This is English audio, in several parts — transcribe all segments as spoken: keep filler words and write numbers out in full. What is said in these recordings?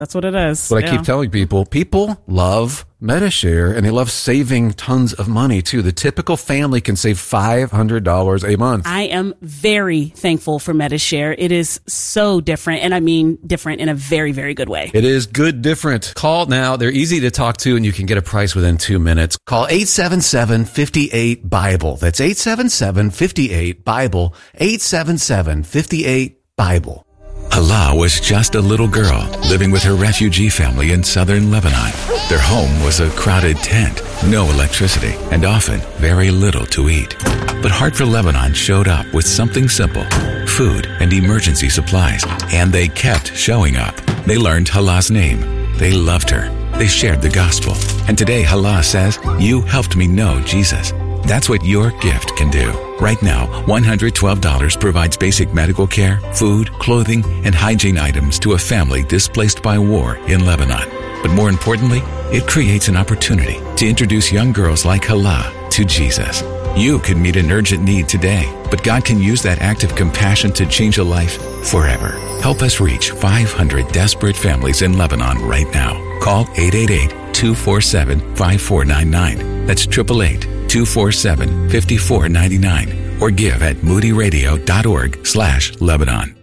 That's what it is. What yeah. I keep telling people, people love Medi-Share, and they love saving tons of money, too. The typical family can save five hundred dollars a month. I am very thankful for Medi-Share. It is so different, and I mean different in a very, very good way. It is good different. Call now. They're easy to talk to, and you can get a price within two minutes. Call eight seven seven, five eight, BIBLE. That's eight seven seven, five eight, BIBLE. eight seven seven, five eight, BIBLE. Hala was just a little girl living with her refugee family in southern Lebanon. Their home was a crowded tent, no electricity, and often very little to eat. But Heart for Lebanon showed up with something simple, food and emergency supplies, and they kept showing up. They learned Hala's name. They loved her. They shared the gospel. And today Hala says, "You helped me know Jesus." That's what your gift can do. Right now, one hundred twelve dollars provides basic medical care, food, clothing, and hygiene items to a family displaced by war in Lebanon. But more importantly, it creates an opportunity to introduce young girls like Hala to Jesus. You can meet an urgent need today, but God can use that act of compassion to change a life forever. Help us reach five hundred desperate families in Lebanon right now. Call eight eight eight, two four seven, five four nine nine. That's eight eight eight, two four seven, five four nine nine. Or give at moodyradio.org slash Lebanon.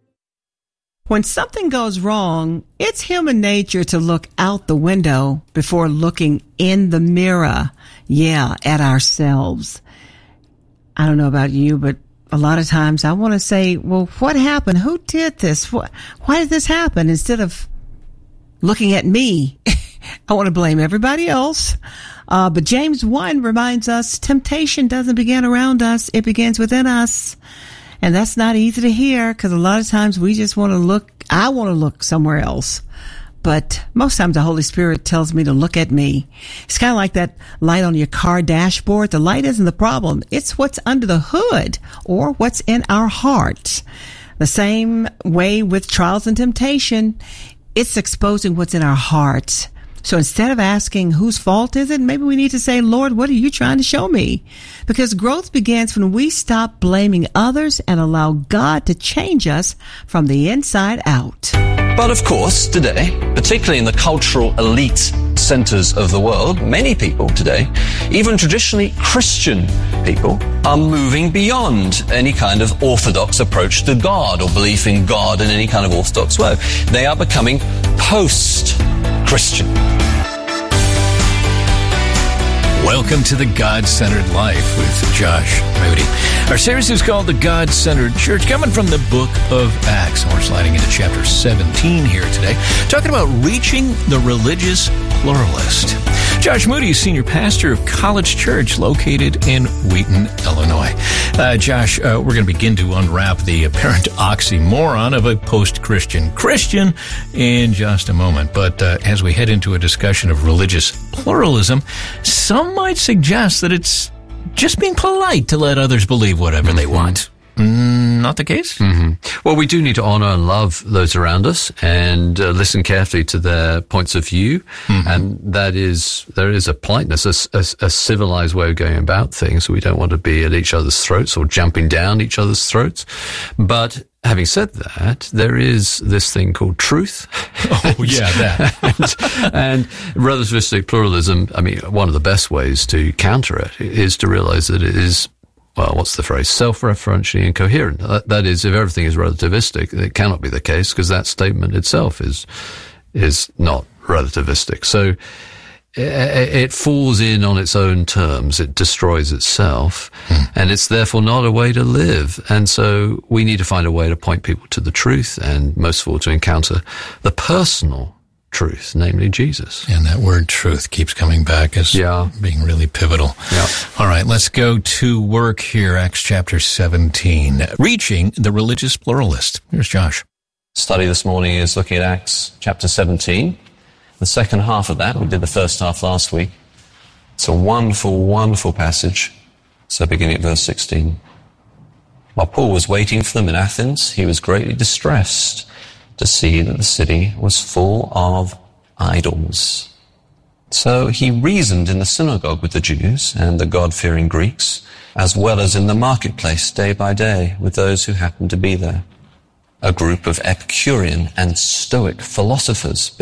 When something goes wrong, it's human nature to look out the window before looking in the mirror. Yeah, at ourselves. I don't know about you, but a lot of times I want to say, well, what happened? Who did this? What, why did this happen? Instead of looking at me, I want to blame everybody else. Uh, but James one reminds us temptation doesn't begin around us. It begins within us. And that's not easy to hear because a lot of times we just want to look, I want to look somewhere else. But most times the Holy Spirit tells me to look at me. It's kind of like that light on your car dashboard. The light isn't the problem. It's what's under the hood or what's in our hearts. The same way with trials and temptation, it's exposing what's in our hearts. So instead of asking whose fault is it, maybe we need to say, Lord, what are you trying to show me? Because growth begins when we stop blaming others and allow God to change us from the inside out. But of course, today, particularly in the cultural elite centers of the world, many people today, even traditionally Christian people, are moving beyond any kind of orthodox approach to God or belief in God in any kind of orthodox way. They are becoming post-Christian. Welcome to the God-Centered Life with Josh Moody. Our series is called The God-Centered Church, coming from the book of Acts. And we're sliding into chapter seventeen here today, talking about reaching the religious pluralist. Josh Moody is senior pastor of College Church located in Wheaton, Illinois. Uh, Josh, uh, we're going to begin to unwrap the apparent oxymoron of a post-Christian Christian in just a moment. But uh, as we head into a discussion of religious pluralism, some might suggest that it's just being polite to let others believe whatever mm-hmm. they want. Mm, not the case? Mm-hmm. Well, we do need to honor and love those around us and uh, listen carefully to their points of view. Mm-hmm. And that is, there is a politeness, a, a, a civilized way of going about things. We don't want to be at each other's throats or jumping down each other's throats. But having said that, there is this thing called truth. Oh, yeah, that. and, and relativistic pluralism, I mean, one of the best ways to counter it is to realize that it is, well, what's the phrase? Self-referentially incoherent. That, that is, if everything is relativistic, it cannot be the case because that statement itself is is not relativistic. So it, it falls in on its own terms. It destroys itself, hmm. and it's therefore not a way to live. And so we need to find a way to point people to the truth, and most of all, to encounter the personal truth, namely Jesus. And that word truth keeps coming back as yeah. being really pivotal. Yeah. All right, let's go to work here, Acts chapter seventeen, reaching the religious pluralist. Here's Josh. Study this morning is looking at Acts chapter seventeen. The second half of that, we did the first half last week. It's a wonderful, wonderful passage. So beginning at verse sixteen. While Paul was waiting for them in Athens, he was greatly distressed to see that the city was full of idols. So he reasoned in the synagogue with the Jews and the God-fearing Greeks, as well as in the marketplace day by day with those who happened to be there. a group of Epicurean and Stoic philosophers